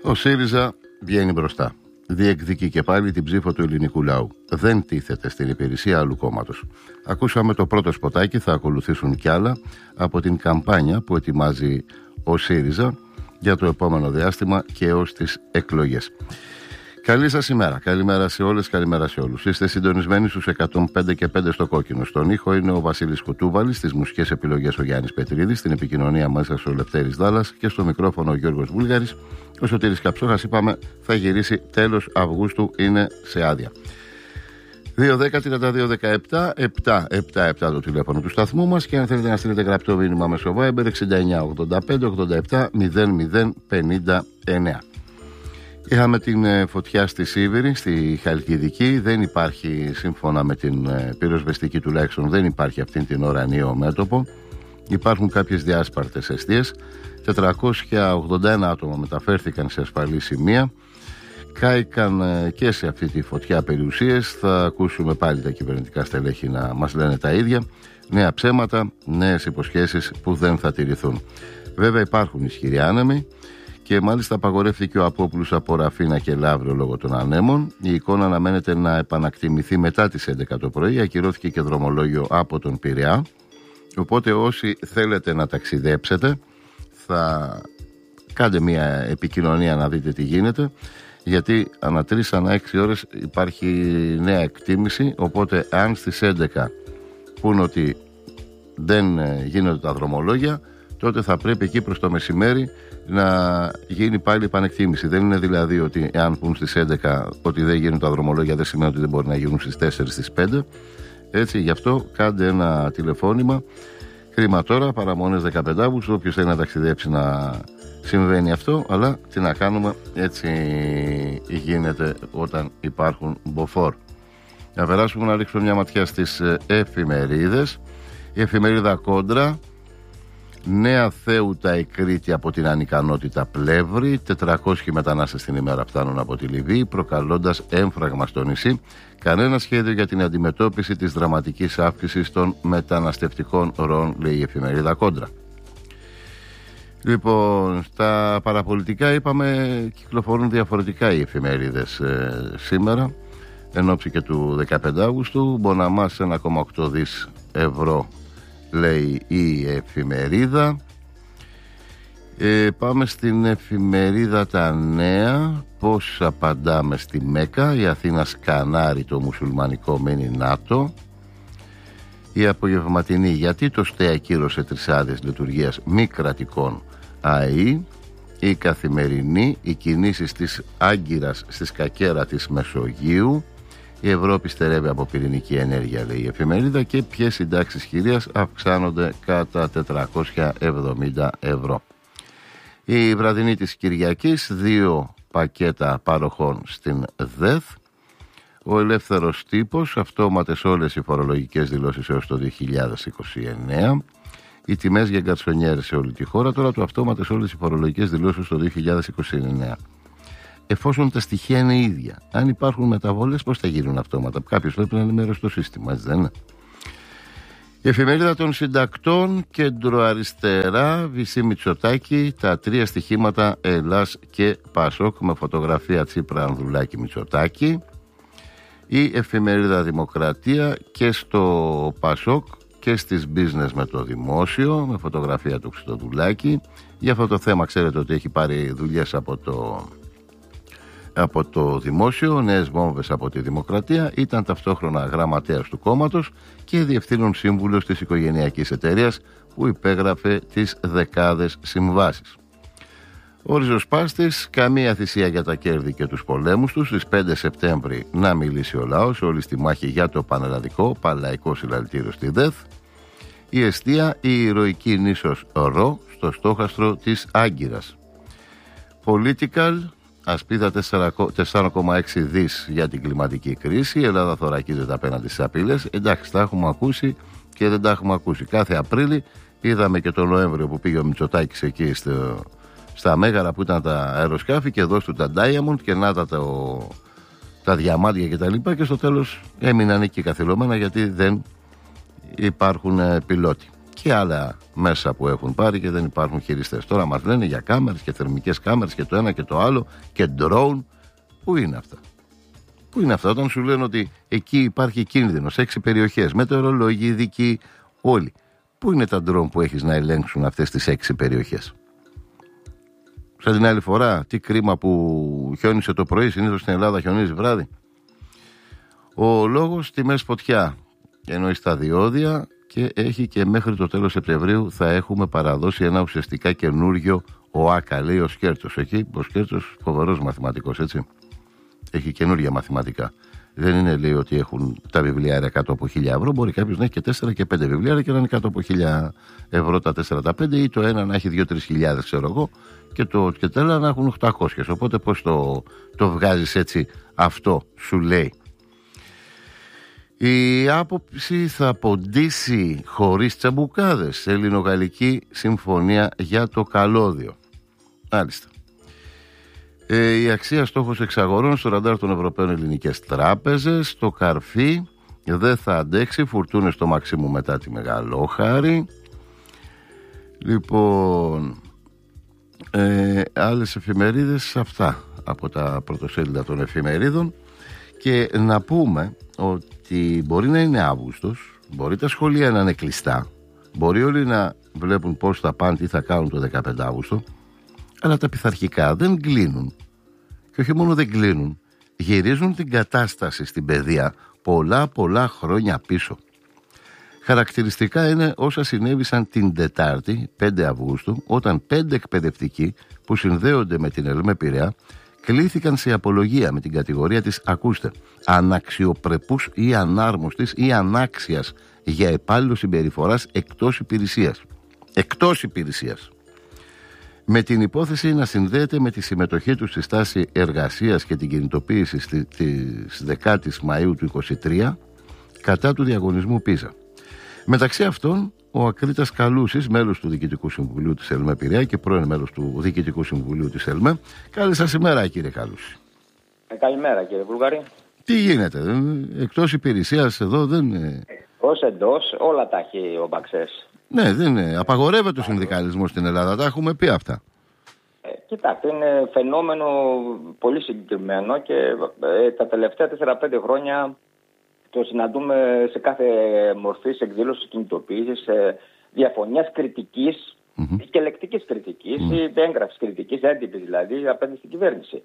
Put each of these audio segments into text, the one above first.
Ο ΣΥΡΙΖΑ βγαίνει μπροστά. Διεκδικεί και πάλι την ψήφο του ελληνικού λαού. Δεν τίθεται στην υπηρεσία άλλου κόμματος. Ακούσαμε το πρώτο σποτάκι, θα ακολουθήσουν κι άλλα από την καμπάνια που ετοιμάζει ο ΣΥΡΙΖΑ για το επόμενο διάστημα και έως τις εκλογές. Καλή σας ημέρα. Καλημέρα σε όλες, καλημέρα σε όλους. Είστε συντονισμένοι στους 105 και 5 στο κόκκινο. Στον ήχο είναι ο Βασίλης Κουτούβαλης, στις μουσικές επιλογές ο Γιάννης Πετρίδης, στην επικοινωνία μέσα ο Λευτέρης Δάλλας και στο μικρόφωνο ο Γιώργος Βούλγαρης. Ο Σωτήρης Καψώνας, είπαμε, θα γυρίσει τέλος Αυγούστου, είναι σε άδεια. 2-10-32-17, 777 το τηλέφωνο του σταθμού μας και αν θέλετε να στείλετε γραπτό μήνυμα μέσω Viber 69-85-87-00-59. Είχαμε την φωτιά στη Σίβηρη, στη Χαλκιδική. Δεν υπάρχει, σύμφωνα με την πυροσβεστική τουλάχιστον, δεν υπάρχει αυτή την ώρα νέο μέτωπο. Υπάρχουν κάποιες διάσπαρτες εστίες. 481 άτομα μεταφέρθηκαν σε ασφαλή σημεία. Κάηκαν και σε αυτή τη φωτιά περιουσίες. Θα ακούσουμε πάλι τα κυβερνητικά στελέχη να μας λένε τα ίδια. Νέα ψέματα, νέες υποσχέσεις που δεν θα τηρηθούν. Βέβαια υπάρχουν ισχυροί άνεμοι. Και μάλιστα απαγορεύτηκε ο Απόπουλος από Ραφίνα και Λαύριο λόγω των ανέμων. Η εικόνα αναμένεται να επανακτιμηθεί μετά τις 11 το πρωί. Ακυρώθηκε και δρομολόγιο από τον Πειραιά. Οπότε όσοι θέλετε να ταξιδέψετε, θα κάντε μια επικοινωνία να δείτε τι γίνεται. Γιατί ανά 3 ανά 6 ώρες υπάρχει νέα εκτίμηση. Οπότε αν στις 11 πούν ότι δεν γίνονται τα δρομολόγια, τότε θα πρέπει εκεί προς το μεσημέρι να γίνει πάλι επανεκτίμηση. Δεν είναι δηλαδή ότι αν πούν στις 11 ότι δεν γίνουν τα δρομολόγια, δεν σημαίνει ότι δεν μπορεί να γίνουν στις 4, στις 5. Έτσι, γι' αυτό κάντε ένα τηλεφώνημα. Κρίμα τώρα, παραμονές 15 Αυγούστου, όποιος θέλει να ταξιδέψει να συμβαίνει αυτό, αλλά τι να κάνουμε, έτσι γίνεται όταν υπάρχουν μποφόρ. Να περάσουμε να ρίξουμε μια ματιά στις εφημερίδες. Η εφημερίδα Κόντρα: Νέα Θέουτα η Κρήτη από την ανικανότητα πλεύρη. 400 μετανάστες την ημέρα φτάνουν από τη Λιβύη, προκαλώντας έμφραγμα στο νησί. Κανένα σχέδιο για την αντιμετώπιση της δραματικής αύξησης των μεταναστευτικών ροών, λέει η εφημερίδα Κόντρα. Λοιπόν, στα παραπολιτικά είπαμε, κυκλοφορούν διαφορετικά οι εφημερίδες σήμερα, εν ώψη και του 15 Αυγούστου. Μποναμάς 1,8 δις ευρώ, λέει η εφημερίδα. Πάμε στην εφημερίδα Τα Νέα. Πώς απαντάμε στη Μέκα? Η Αθήνα σκανάρει το μουσουλμανικό μένει ΝΑΤΟ. Η απογευματινή: γιατί το ΣΤΕ ακύρωσε 3 άδειες λειτουργίας μη κρατικών ΑΕΗ. Η Καθημερινή: οι κινήσεις της Άγκυρας στη σκακέρα της Μεσογείου. Η Ευρώπη στερεύει από πυρηνική ενέργεια, λέει η εφημερίδα. Και ποιες συντάξεις χειρίας αυξάνονται κατά 470 ευρώ. Η βραδινή της Κυριακής: 2 πακέτα παροχών στην ΔΕΘ. Ο Ελεύθερος Τύπος: αυτόματες όλες οι φορολογικές δηλώσεις έως το 2029. Οι τιμές για γκαρσονιέρες σε όλη τη χώρα. Τώρα το αυτόματες όλες οι φορολογικές δηλώσεις το 2029. Εφόσον τα στοιχεία είναι ίδια, αν υπάρχουν μεταβολές, πώς θα γίνουν αυτόματα? Κάποιος πρέπει να είναι μέρος στο σύστημα, έτσι δεν είναι? Η εφημερίδα των συντακτών, κεντροαριστερά, Βυσή Μητσοτάκη, τα 3 στοιχήματα Ελλάς και Πασόκ, με φωτογραφία Τσίπρα, Ανδρουλάκη, Μητσοτάκη. Η εφημερίδα Δημοκρατία, και στο Πασόκ και στις business με το δημόσιο, με φωτογραφία του Χριστοδουλάκη. Για αυτό το θέμα ξέρετε ότι έχει πάρει δουλειές από το δημόσιο, νέες βόμβες από τη Δημοκρατία. Ήταν ταυτόχρονα γραμματέας του κόμματος και διευθύνων σύμβουλος της οικογενειακής εταιρείας που υπέγραφε τις δεκάδες συμβάσεις. Ο ριζοσπάστης: καμία θυσία για τα κέρδη και τους πολέμους τους. Στις 5 Σεπτέμβρη να μιλήσει ο λαός, όλοι στη μάχη για το πανελλαδικό, παλαϊκό συλλαλητήριο στη ΔΕΘ. Η εστία: η ηρωική νήσος Ρο στο στόχαστρο της Άγκυρας. Political: ασπίδα 4,6 δις για την κλιματική κρίση. Η Ελλάδα θωρακίζεται απέναντι στις απειλές. Εντάξει, τα έχουμε ακούσει και δεν τα έχουμε ακούσει. Κάθε Απρίλη είδαμε και τον Νοέμβριο που πήγε ο Μητσοτάκης εκεί στα Μέγαρα που ήταν τα αεροσκάφη και δώσ' του τα Diamond και να τα διαμάντια κτλ. Και στο τέλος έμειναν εκεί καθυλωμένα γιατί δεν υπάρχουν πιλότοι. και άλλα μέσα που έχουν πάρει και δεν υπάρχουν χειριστές. Τώρα μας λένε για κάμερες και θερμικές κάμερες και το ένα και το άλλο και drone. Πού είναι αυτά? Πού είναι αυτά όταν σου λένε ότι εκεί υπάρχει κίνδυνος, 6 περιοχές, μετεωρολόγοι, ειδικοί, όλοι? Πού είναι τα drone που έχεις να ελέγξουν αυτές τις 6 περιοχές? Σαν την άλλη φορά, τι κρίμα που χιόνισε το πρωί, συνήθως στην Ελλάδα χιονίζει βράδυ. Ο λόγος, τιμές φωτιά, εννοεί στα διόδια, και έχει και μέχρι το τέλος Σεπτεμβρίου θα έχουμε παραδώσει ένα ουσιαστικά καινούριο ΟΑΚΑ, λέει ο Σκέρτος. Εκεί ο Σκέρτος, φοβερός μαθηματικός, έτσι. Έχει καινούργια μαθηματικά. Δεν είναι, λέει, ότι έχουν τα βιβλιάρια κάτω από 1.000 ευρώ. Μπορεί κάποιος να έχει και 4 και 5 βιβλιάρια και να είναι κάτω από 1.000 ευρώ τα 4 τα 5, ή το ένα να έχει 2-3 χιλιάδες, ξέρω εγώ, και τα άλλα να έχουν 800. Οπότε πώς το βγάζεις έτσι? Αυτό σου λέει. Η άποψη θα ποντίσει χωρίς τσαμπουκάδες. Ελληνογαλλική συμφωνία για το καλώδιο. Μάλιστα. Η αξία στόχος εξαγορών στο ραντάρ των Ευρωπαίων ελληνικές τράπεζες. Το καρφί δεν θα αντέξει. Φουρτούνες στο Μαξίμου μετά τη Μεγαλόχαρη. Λοιπόν, άλλες εφημερίδες, αυτά από τα πρωτοσέλιδα των εφημερίδων. Και να πούμε ότι μπορεί να είναι Αύγουστος, μπορεί τα σχολεία να είναι κλειστά, μπορεί όλοι να βλέπουν πώς θα πάνε, τι θα κάνουν το 15 Αύγουστο, αλλά τα πειθαρχικά δεν κλείνουν. Και όχι μόνο δεν κλείνουν, γυρίζουν την κατάσταση στην παιδεία πολλά χρόνια πίσω. Χαρακτηριστικά είναι όσα συνέβησαν την Τετάρτη 5 Αυγούστου, όταν 5 εκπαιδευτικοί που συνδέονται με την ΕΛΜΕ Πειραιά κλήθηκαν σε απολογία με την κατηγορία της, ακούστε, αναξιοπρεπούς ή ανάρμοστης ή ανάξιας για υπάλληλο συμπεριφοράς εκτός υπηρεσίας. Εκτός υπηρεσίας. Με την υπόθεση να συνδέεται με τη συμμετοχή του στη στάση εργασίας και την κινητοποίηση της 10ης Μαΐου του 2023 κατά του διαγωνισμού Πίζα. Μεταξύ αυτών, ο Ακρίτας Καλούσης, μέλος του Διοικητικού Συμβουλίου της ΕΛΜΕ Πειραιά και πρώην μέλος του Διοικητικού Συμβουλίου της ΕΛΜΕ. Καλή σας ημέρα, κύριε Καλούση. Καλημέρα, κύριε Βουλγαρή. Τι γίνεται, εκτός υπηρεσίας εδώ δεν... Ως εντός, όλα τα έχει ο Μπαξές. Ναι, δεν είναι. Απαγορεύεται ο συνδικαλισμός στην Ελλάδα, τα έχουμε πει αυτά. Κοιτάξτε, είναι φαινόμενο πολύ συγκεκριμένο και τα τελευταία 4-5 χρόνια το συναντούμε σε κάθε μορφή εκδήλωση κινητοποίησης, διαφωνίας κριτικής και λεκτικής κριτικής ή έγγραφης κριτικής, έντυπη δηλαδή, απέναντι στην κυβέρνηση.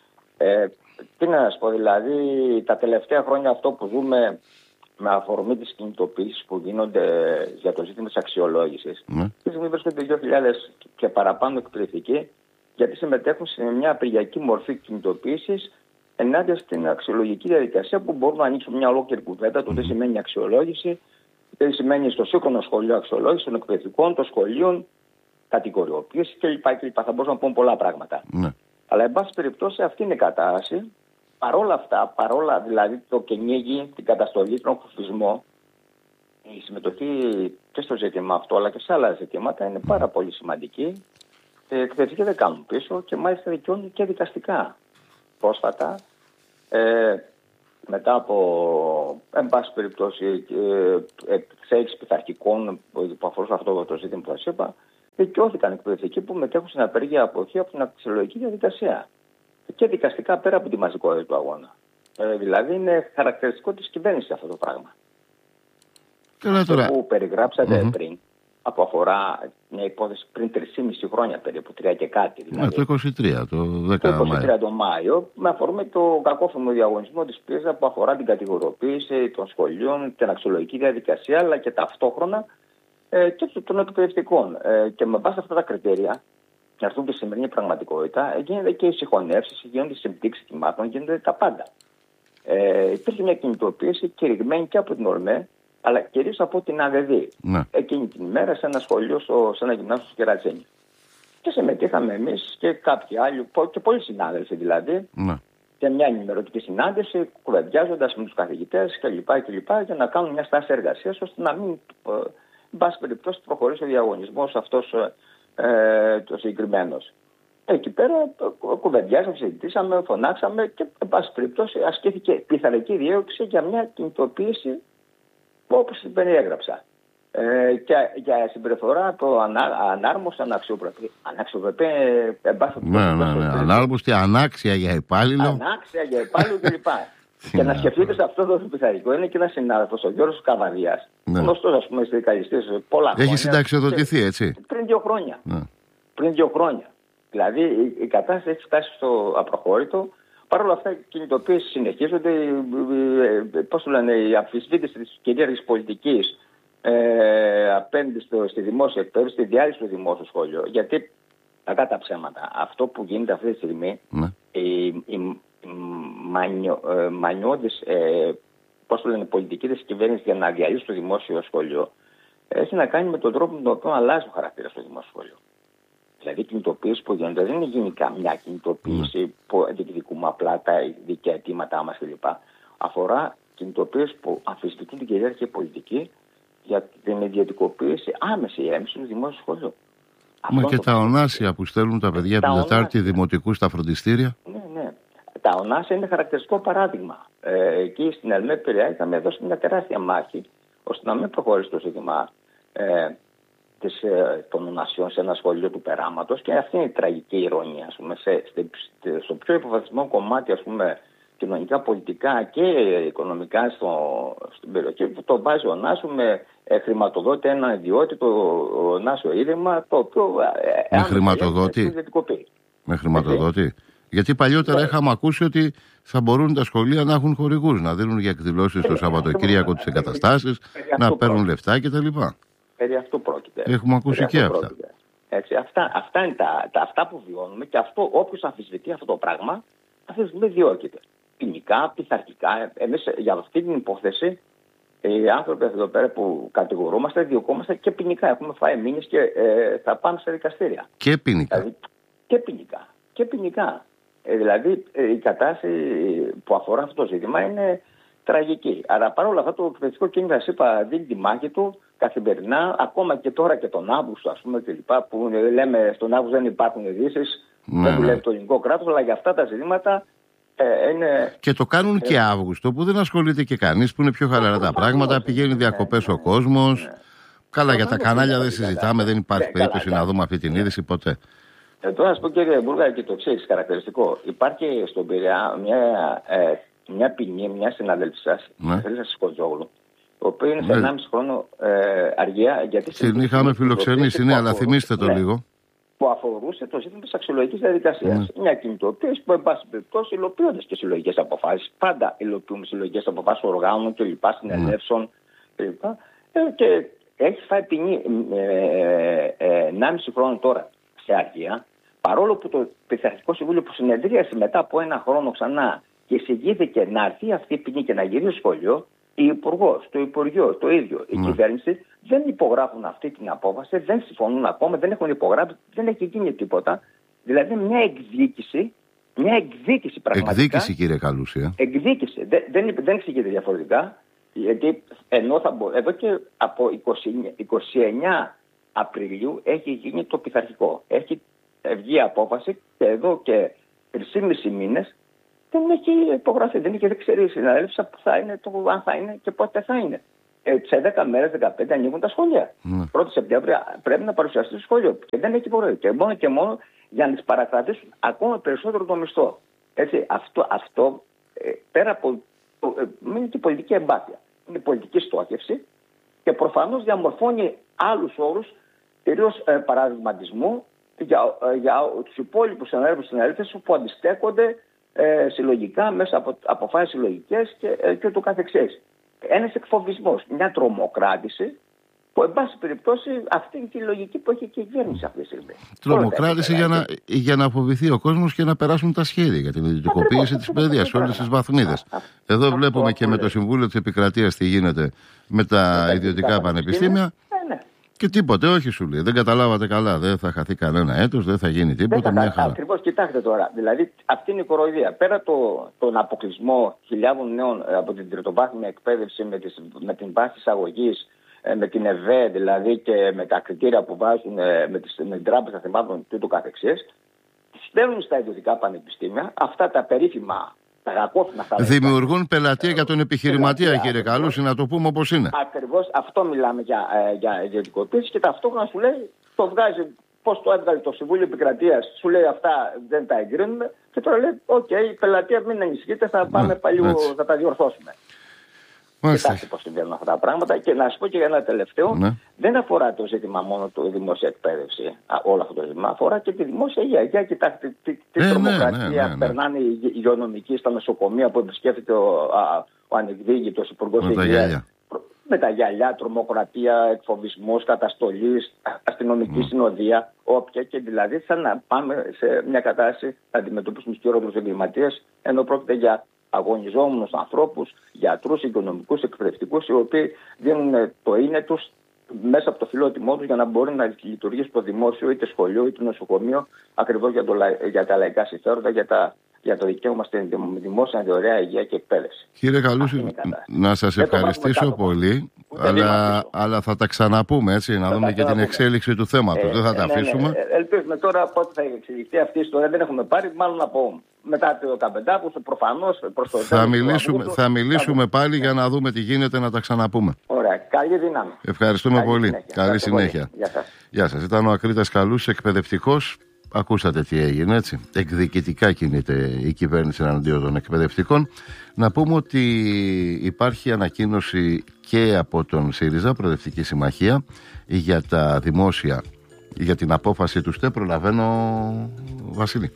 Τι να σας πω, δηλαδή, τα τελευταία χρόνια αυτό που ζούμε με αφορμή τις κινητοποίησεις που γίνονται για το ζήτημα της αξιολόγησης, τη στιγμή βρίσκονται 2.000 και παραπάνω εκπαιδευτικοί, γιατί συμμετέχουν σε μια απεργιακή μορφή κινητοποίησης ενάντια στην αξιολογική διαδικασία, που μπορούν να ανοίξουν μια ολόκληρη κουβέντα το τι σημαίνει αξιολόγηση, τι σημαίνει στο σύγχρονο σχολείο αξιολόγηση των εκπαιδευτικών, των σχολείων, κατηγοριοποίηση κλπ. Θα μπορούσαμε να πούμε πολλά πράγματα. Αλλά, εν πάση περιπτώσει, αυτή είναι η κατάσταση. Παρόλα αυτά, δηλαδή το κυνήγι, την καταστολή, τον κουφισμό, η συμμετοχή και στο ζήτημα αυτό αλλά και σε άλλα ζητήματα είναι πάρα πολύ σημαντική. Οι εκπαιδευτικοί δεν κάνουν πίσω και μάλιστα δικαιώνουν και δικαστικά. Πρόσφατα, μετά από, εν πάση περιπτώσει, εξέλιξη πειθαρχικών που αφορούσε αυτό το ζήτημα που σας είπα, δικαιώθηκαν εκπαιδευτικοί που μετέχουν στην απεργία αποχή από την αξιολογική διαδικασία. Και δικαστικά πέρα από τη μαζικότητα του αγώνα. Δηλαδή είναι χαρακτηριστικό της κυβέρνησης αυτό το πράγμα. Αυτό που περιγράψατε πριν, που αφορά μια υπόθεση πριν 3,5 χρόνια περίπου, 3 και κάτι. Δηλαδή, το 23, το 10 το Μάιο, με αφορμή το κακόφημο διαγωνισμό της Πίζα που αφορά την κατηγοριοποίηση των σχολείων, την αξιολογική διαδικασία, αλλά και ταυτόχρονα και των εκπαιδευτικών. Και με βάση αυτά τα κριτήρια, και αυτό και η σημερινή πραγματικότητα, γίνονται και οι συγχωνεύσεις, γίνονται οι συμπτύξεις τιμάτων, γίνονται τα πάντα. Υπήρχε μια κινητοποίηση κηρυγμένη και από την ΟΛΜΕ, αλλά κυρίως από την ΑΔΔ. Εκείνη την ημέρα σε ένα σχολείο, σε ένα γυμνάσιο στο Κερατσίνι. Και συμμετείχαμε εμείς και κάποιοι άλλοι, και πολλοί συνάδελφοι δηλαδή, σε μια ενημερωτική συνάντηση, κουβεντιάζοντας με τους καθηγητές κλπ. Για να κάνουν μια στάση εργασίας, ώστε να μην, εν πάση περιπτώσει, προχωρήσει ο διαγωνισμός αυτός το συγκεκριμένο. Εκεί πέρα κουβεντιάσαμε, συζητήσαμε, φωνάξαμε και, εν πάση περιπτώσει, ασκήθηκε πειθαρχική δίωξη για μια κινητοποίηση όπως την περιέγραψα. Και για συμπεριφορά το ανάρμοστο, αναξιοπρεπή, ναι. Ανάρμοστη, ανάξια για υπάλληλο. Ανάξια για υπάλληλο κλπ. Και να σκεφτείτε σε αυτό το πειθαρχικό είναι και ένα συνάδελφος, ο Γιώργος Καβαδίας, γνωστός ας πούμε συνδικαλιστής πολλά χρόνια. Έχει συνταξιοδοτηθεί, έτσι. Πριν 2 χρόνια. Πριν 2 χρόνια. Δηλαδή η κατάσταση έχει φτάσει στο απροχώρητο. Παρ' όλα αυτά οι κινητοποιήσεις συνεχίζονται. Πώς το λένε, η αμφισβήτηση της κυρίαρχης πολιτικής απέναντι στη δημόσια εκπαίδευση, στη διάλυση του δημόσιου σχολείου. Γιατί, κακά τα ψέματα, αυτό που γίνεται αυτή τη στιγμή, η μανιώδης πολιτική της κυβέρνησης για να διαλύσει το δημόσιο σχολείο, έχει να κάνει με τον τρόπο με τον οποίο αλλάζει ο χαρακτήρα στο δημόσιο σχολείο. Δηλαδή, κινητοποίηση που γίνονται δεν είναι γενικά μια κινητοποίηση που διεκδικούμε απλά τα δίκαια αιτήματά μας κλπ. Αφορά κινητοποίηση που αμφισβητούν την κυρίαρχη πολιτική για την ιδιωτικοποίηση, άμεση έμεση του δημόσιου σχολείου. Μα και τα ονάσια που στέλνουν τα παιδιά από την Τετάρτη δημοτικού στα φροντιστήρια. Ναι. Τα ονάσια είναι χαρακτηριστικό παράδειγμα. Εκεί στην ΕΛΜΕ Πειραιά είχαμε δώσει μια τεράστια μάχη ώστε να μην προχωρήσει το ζήτημα των ονασιών σε ένα σχολείο του περάματος, και αυτή είναι η τραγική ηρωνία, ας πούμε, στο πιο υποβαθμισμένο κομμάτι, ας πούμε, κοινωνικά, πολιτικά και οικονομικά στην περιοχή, που το βάζει ο Νάσου με χρηματοδότη ένα ιδιότητο Νάσιο Ίδρυμα, το οποίο με χρηματοδότη. Γιατί παλιότερα είχαμε ακούσει ότι θα μπορούν τα σχολεία να έχουν χορηγούς, να δίνουν για εκδηλώσεις το Σαββατοκύριακο τις εγκαταστάσεις, να παίρνουν λεφτά κτλ. Περί αυτού πρόκειται. Έχουμε ακούσει και αυτά. Έτσι, αυτά είναι αυτά που βιώνουμε, και αυτό, όποιος αμφισβητεί αυτό το πράγμα, αυτή τη στιγμή διώκεται. Ποινικά, πειθαρχικά. Εμείς για αυτή την υπόθεση, οι άνθρωποι εδώ πέρα που κατηγορούμαστε, διωκόμαστε και ποινικά. Έχουμε φάει μήνες και θα πάμε σε δικαστήρια. Και ποινικά. Δηλαδή, και ποινικά. Δηλαδή η κατάσταση που αφορά αυτό το ζήτημα είναι τραγική. Αλλά παρόλα αυτά το εκπαιδευτικό κίνημα, σας είπα, δίνει τη μάχη του καθημερινά, ακόμα και τώρα και τον Αύγουστο, ας πούμε, κλπ. Που λέμε στον Αύγουστο δεν υπάρχουν ειδήσεις, δεν δουλεύει το ελληνικό κράτος, αλλά για αυτά τα ζητήματα είναι. Και το κάνουν και Αύγουστο, που δεν ασχολείται και κανείς, που είναι πιο χαλαρά τα πράγματα, πηγαίνει διακοπές ο κόσμος. Καλά, για τα κανάλια δεν συζητάμε, δεν υπάρχει περίπτωση να δούμε αυτή την είδηση ποτέ. Τώρα να σας πω, κύριε Μπούργα, και το εξής χαρακτηριστικό. Υπάρχει στον Πειραιά μια ποινή, μια συναδέλφη σας, η Χρύσα Σκοτζόγλου, το οποίο είναι σε 1,5 χρόνο αργία. Την είχαμε φιλοξενήσει, ναι, αλλά θυμίστε το λίγο. Που αφορούσε το ζήτημα της αξιολογικής διαδικασίας. Μια κινητοποίηση που, εν πάση περιπτώσει, υλοποιώντας και συλλογικές αποφάσεις. Πάντα υλοποιούμε συλλογικές αποφάσεις οργάνων κλπ. Συνελεύσεων κλπ. Και έχει φάει ποινή 1,5 χρόνο τώρα σε αργία. Παρόλο που το Πειθαρχικό Συμβούλιο που συνεδρίασε μετά από 1 χρόνο ξανά και εισηγήθηκε να έρθει αυτή η ποινή και να γυρίσει στο σχολείο, η Υπουργός, το Υπουργείο, το ίδιο, η κυβέρνηση δεν υπογράφουν αυτή την απόφαση, δεν συμφωνούν ακόμα, δεν έχουν υπογράψει, δεν έχει γίνει τίποτα. Δηλαδή μια εκδίκηση πραγματικά. Εκδίκηση, κύριε Καλούσια. Εκδίκηση. Δεν εξηγείται διαφορετικά, γιατί εδώ και από 29 Απριλίου έχει γίνει το πειθαρχικό. Έχει βγει απόφαση και εδώ και 3,5 μήνες δεν έχει υπογραφεί, δεν ξέρει η συναδέλφισσα που θα είναι, αν θα είναι και πότε θα είναι. Σε 10 μέρες, 15 ανοίγουν τα σχολεία. 1η Σεπτέμβρη πρέπει να παρουσιαστεί στο σχολείο και δεν έχει υπογραφεί. Και μόνο για να τις παρακρατήσουν ακόμα περισσότερο το μισθό. Έτσι, αυτό πέρα από. Είναι και πολιτική εμπάθεια. Είναι πολιτική στόχευση και προφανώς διαμορφώνει άλλους όρους, κυρίως παραδειγματισμού για τους υπόλοιπους συναδέλφους που αντιστέκονται συλλογικά μέσα από αποφάσεις συλλογικές και ούτω καθεξής. Ένας εκφοβισμός, μια τρομοκράτηση που, εν πάση περιπτώσει, αυτή είναι και η λογική που έχει και η κυβέρνηση αυτή τη στιγμή. Τρομοκράτηση για να φοβηθεί ο κόσμος και να περάσουν τα σχέδια για την ιδιωτικοποίηση της παιδείας σε όλες τις βαθμίδες. Εδώ βλέπουμε και με το Συμβούλιο της Επικρατείας τι γίνεται με τα ιδιωτικά πανεπιστήμια. Και τίποτε, όχι σου λέει. Δεν καταλάβατε καλά. Δεν θα χαθεί κανένα έτος, δεν θα γίνει τίποτα. Μια χαρά. Ακριβώς, κοιτάξτε τώρα. Δηλαδή, αυτή είναι η κοροϊδία. Πέρα τον αποκλεισμό χιλιάδων νέων από την τριτοβάθμια εκπαίδευση με την βάση εισαγωγής, με την ΕΒΕ δηλαδή και με τα κριτήρια που βάζουν με την Τράπεζα Θεμάτων και ούτω καθεξής, στέλνουν στα ιδιωτικά πανεπιστήμια αυτά τα περίφημα τα κακόφημα αυτά. Δημιουργούν πελατεία για τον επιχειρηματία, κύριε Καλούση, να το πούμε όπως είναι. Ακριβώς αυτό μιλάμε για ιδιωτικοποίηση και ταυτόχρονα σου λέει, το βγάζει. Πώς το έβγαλε το Συμβούλιο Επικρατείας, σου λέει αυτά δεν τα εγκρίνουμε. Και τώρα λέει: οκ, η πελατεία μην ενισχύεται, θα πάμε πάλι θα τα διορθώσουμε. Κοιτάξτε πώς συμβαίνουν αυτά τα πράγματα. Και να σας πω και ένα τελευταίο: δεν αφορά το ζήτημα μόνο του δημόσια εκπαίδευση, όλο αυτό το ζήτημα. Αφορά και τη δημόσια υγεία. Για κοιτάξτε τι τρομοκρατία περνάνε οι υγειονομικοί στα νοσοκομεία που επισκέφτεται ο ανεκδίκητος Υπουργός Υγείας. Με τα γυαλιά, τρομοκρατία, εκφοβισμός, καταστολής, αστυνομική συνοδεία, όποια, και δηλαδή σαν να πάμε σε μια κατάσταση να αντιμετωπίσουμε τους χειρότερους εγκληματίες, ενώ πρόκειται για αγωνιζόμενους ανθρώπους, γιατρούς, οικονομικούς, εκπαιδευτικούς, οι οποίοι δίνουν το είναι τους μέσα από το φιλότιμό τους για να μπορεί να λειτουργήσει το δημόσιο, είτε σχολείο είτε νοσοκομείο, ακριβώς για τα λαϊκά συμφέροντα, για το δικαίωμα στην δημόσια δωρεά υγεία και εκπαίδευση. Κύριε Καλούση, να σας ευχαριστήσω πολύ, αλλά θα τα ξαναπούμε, έτσι, να δούμε και την εξέλιξη του θέματος. Δεν θα τα αφήσουμε. Ελπίζουμε τώρα πότε θα εξελιχθεί αυτή η ιστορία. Δεν έχουμε πάρει, μάλλον από μετά το Καπεντάπου, προφανώς προς το τέλος. Θα μιλήσουμε πάλι για να δούμε τι γίνεται, να τα ξαναπούμε. Ωραία. Καλή δύναμη. Ευχαριστούμε πολύ. Καλή συνέχεια. Γεια σας. Ήταν ο Ακρίτας Καλούσης, εκπαιδευτικός. Ακούσατε τι έγινε, έτσι. Εκδικητικά κινείται η κυβέρνηση εναντίον των εκπαιδευτικών. Να πούμε ότι υπάρχει ανακοίνωση και από τον ΣΥΡΙΖΑ, Προοδευτική Συμμαχία, για τα δημόσια, για την απόφαση του ΣΤΕ. Προλαβαίνω, Βασίλη.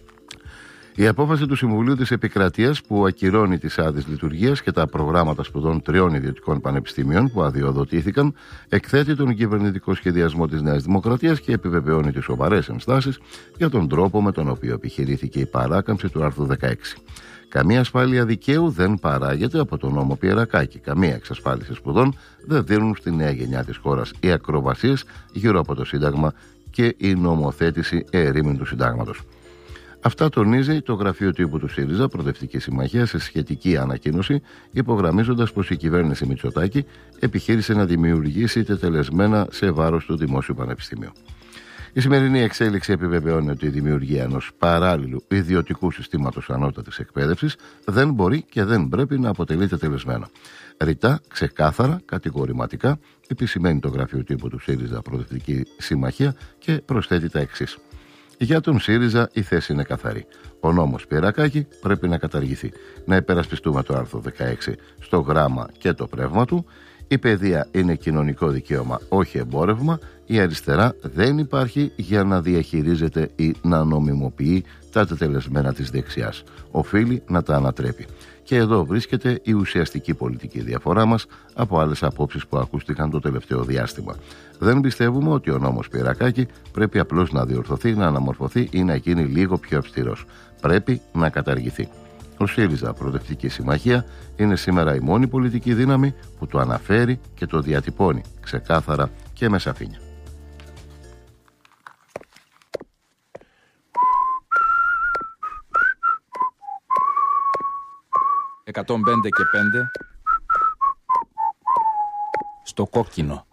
Η απόφαση του Συμβουλίου της Επικρατείας που ακυρώνει τις άδειες λειτουργίας και τα προγράμματα σπουδών 3 ιδιωτικών πανεπιστημίων που αδειοδοτήθηκαν εκθέτει τον κυβερνητικό σχεδιασμό της Νέας Δημοκρατίας και επιβεβαιώνει τις σοβαρές ενστάσεις για τον τρόπο με τον οποίο επιχειρήθηκε η παράκαμψη του άρθρου 16. Καμία ασφάλεια δικαίου δεν παράγεται από τον νόμο Πιερακάκη. Καμία εξασφάλιση σπουδών δεν δίνουν στη νέα γενιά της χώρας οι ακροβασίες γύρω από το Σύνταγμα και η νομοθέτηση ερήμην του Συντάγματος. Αυτά τονίζει το γραφείο τύπου του ΣΥΡΙΖΑ, Προοδευτική Συμμαχία, σε σχετική ανακοίνωση, υπογραμμίζοντας πως η κυβέρνηση Μητσοτάκη επιχείρησε να δημιουργήσει τετελεσμένα σε βάρος του Δημόσιου Πανεπιστημίου. Η σημερινή εξέλιξη επιβεβαιώνει ότι η δημιουργία ενός παράλληλου ιδιωτικού συστήματος ανώτατης εκπαίδευσης δεν μπορεί και δεν πρέπει να αποτελεί τετελεσμένα. Ρητά, ξεκάθαρα, κατηγορηματικά επισημαίνει το γραφείο τύπου του ΣΥΡΙΖΑ, Προοδευτική Συμμαχία, και προσθέτει τα εξής. Για τον ΣΥΡΙΖΑ η θέση είναι καθαρή. Ο νόμος Πιερακάκη πρέπει να καταργηθεί. Να υπερασπιστούμε το άρθρο 16 στο γράμμα και το πνεύμα του. Η παιδεία είναι κοινωνικό δικαίωμα, όχι εμπόρευμα. Η αριστερά δεν υπάρχει για να διαχειρίζεται ή να νομιμοποιεί τα τετελεσμένα της δεξιάς. Οφείλει να τα ανατρέπει. Και εδώ βρίσκεται η ουσιαστική πολιτική διαφορά μας από άλλες απόψεις που ακούστηκαν το τελευταίο διάστημα. Δεν πιστεύουμε ότι ο νόμος Πιερακάκη πρέπει απλώς να διορθωθεί, να αναμορφωθεί ή να γίνει λίγο πιο αυστηρός. Πρέπει να καταργηθεί. Ο ΣΥΡΙΖΑ, Προοδευτική Συμμαχία, είναι σήμερα η μόνη πολιτική δύναμη που το αναφέρει και το διατυπώνει ξεκάθαρα και με σαφήνεια. «105 και 5» στο κόκκινο.